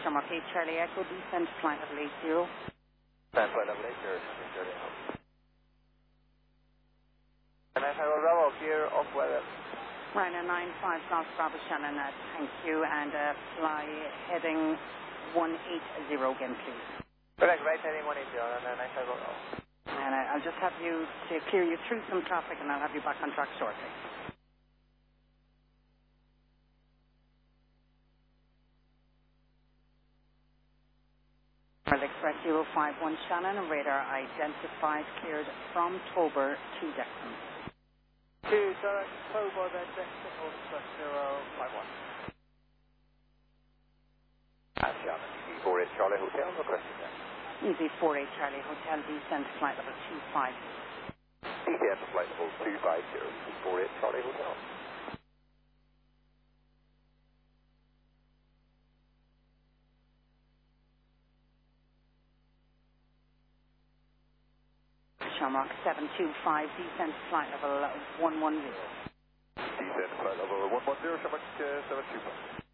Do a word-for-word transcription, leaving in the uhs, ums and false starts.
Shamrock eight Charlie Echo, descent flight level eight zero. Descent flight level eight zero, Charlie Echo. And I have a Bravo, clear off weather. Ryanair nine five South Bravo Shannon, uh, thank you, and uh, fly heading one eight zero again, please. Correct, right heading one eight zero, and then I have a Bravo. And uh, I'll just have you to clear you through some traffic, and I'll have you back on track shortly. World Express zero five one Shannon, radar identified, cleared from Tober to Dexon. To Tober, then Dexon, World Express zero five one. And Shannon, E Z four eight Charlie Hotel, requesting that. E Z four eight Charlie Hotel, descent flight level two five zero. Descent flight level two five zero, E Z four eight Charlie Hotel. Shamrock seven two five, descent flight level one one zero. Descent flight level one one zero, Shamrock uh, seven two five.